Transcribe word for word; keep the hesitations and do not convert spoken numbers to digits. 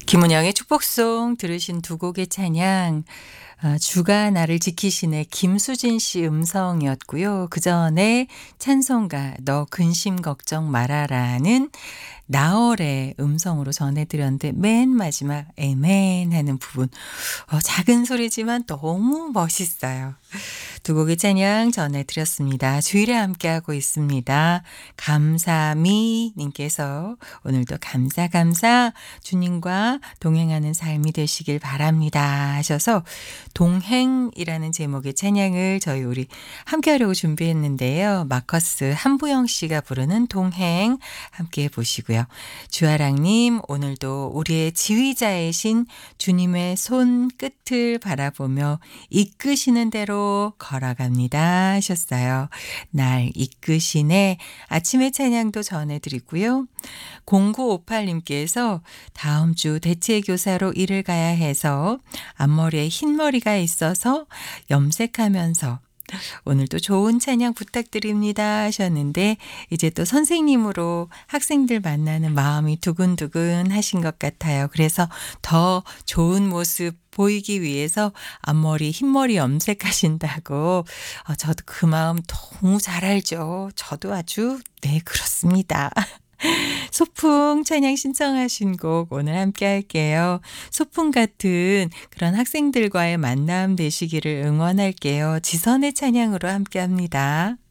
김은영의 축복송 들으신 두 곡의 찬양, 아, 주가 나를 지키시네 김수진 씨 음성이었고요. 그 전에 찬송가 너 근심 걱정 말아라는 나얼의 음성으로 전해드렸는데, 맨 마지막 에멘 하는 부분, 어, 작은 소리지만 너무 멋있어요. 두 곡의 찬양 전해드렸습니다. 주일에 함께하고 있습니다. 감사미 님께서 오늘도 감사 감사 주님과 동행하는 삶이 되시길 바랍니다 하셔서, 동행이라는 제목의 찬양을 저희 우리 함께하려고 준비했는데요. 마커스 한부영 씨가 부르는 동행 함께 해보시고요. 주아랑님, 오늘도 우리의 지휘자이신 주님의 손 끝을 바라보며 이끄시는 대로 걸어갑니다 하셨어요. 날 이끄시네 아침의 찬양도 전해드리고요. 공구오팔 님께서 다음 주 대체교사로 일을 가야 해서 앞머리에 흰머리가 있어서 염색하면서 오늘도 좋은 찬양 부탁드립니다 하셨는데, 이제 또 선생님으로 학생들 만나는 마음이 두근두근 하신 것 같아요. 그래서 더 좋은 모습 보이기 위해서 앞머리 흰머리 염색하신다고. 어, 저도 그 마음 너무 잘 알죠. 저도 아주 네 그렇습니다. 소풍 찬양 신청하신 곡 오늘 함께 할게요. 소풍 같은 그런 학생들과의 만남 되시기를 응원할게요. 지선의 찬양으로 함께 합니다.